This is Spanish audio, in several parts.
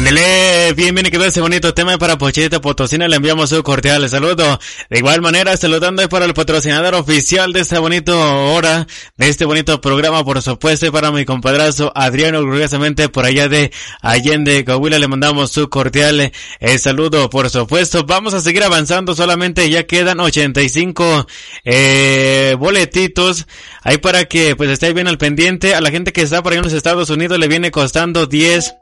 Ándele, bienvenido quedó ese bonito tema para Pochita Potosina, le enviamos un cordial saludo. De igual manera, saludando para el patrocinador oficial de esta bonita hora, de este bonito programa, por supuesto, para mi compadrazo Adriano, orgullosamente por allá de Allende, Coahuila, le mandamos su cordial saludo, por supuesto. Vamos a seguir avanzando, solamente ya quedan 85 boletitos, ahí para que pues esté bien al pendiente. A la gente que está por ahí en los Estados Unidos le viene costando $10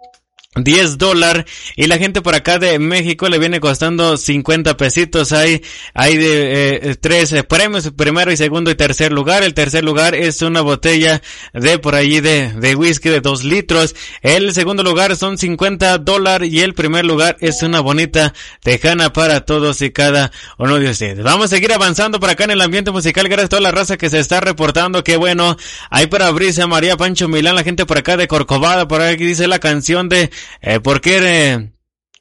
y la gente por acá de México le viene costando 50 pesitos. Hay de tres premios, primero y segundo y tercer lugar. El tercer lugar es una botella de por allí de whisky de 2 litros. El segundo lugar son $50 y el primer lugar es una bonita tejana para todos y cada uno de ustedes. Vamos a seguir avanzando por acá en el ambiente musical, gracias a toda la raza que se está reportando. Qué bueno, hay para Brisa, María, Pancho, Milán, la gente por acá de Corcovado, por aquí dice la canción de ¿por qué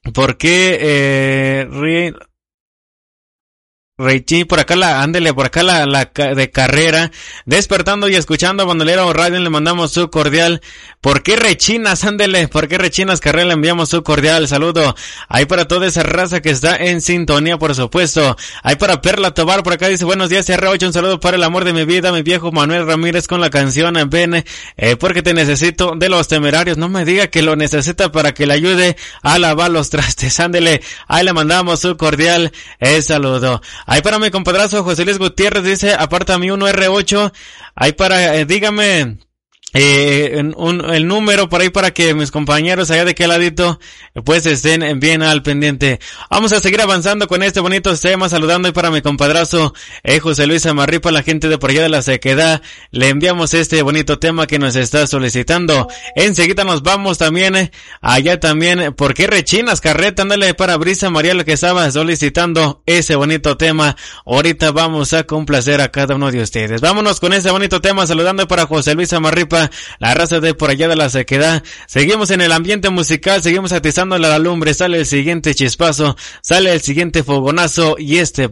Reichi, por acá la de Carrera, despertando y escuchando Bandolera Radio, le mandamos su cordial. ¿Por qué rechinas? Ándele, ¿por qué rechinas, Carrera? Le enviamos su cordial saludo. Hay para toda esa raza que está en sintonía, por supuesto. Hay para Perla Tobar, por acá dice, buenos días, R8, un saludo para el amor de mi vida, mi viejo Manuel Ramírez, con la canción Ven, porque te necesito, de Los Temerarios. No me diga que lo necesita para que le ayude a lavar los trastes. Ándele, ahí le mandamos su cordial saludo. Ahí para mi compadrazo José Luis Gutiérrez dice, apártame un R8, ahí para, dígame, el número por ahí para que mis compañeros allá de aquel ladito pues estén bien al pendiente. Vamos a seguir avanzando con este bonito tema, saludando ahí para mi compadrazo José Luis Amarripa, la gente de por allá de La Sequedad, le enviamos este bonito tema que nos está solicitando. Enseguida nos vamos también allá también, ¿por qué rechinas, Carreta? Ándale para Brisa María, lo que estaba solicitando ese bonito tema. Ahorita vamos a complacer a cada uno de ustedes. Vámonos con ese bonito tema, saludando para José Luis Amarripa, la raza de por allá de La Sequedad. Seguimos en el ambiente musical, seguimos atizando la lumbre, sale el siguiente chispazo, sale el siguiente fogonazo y este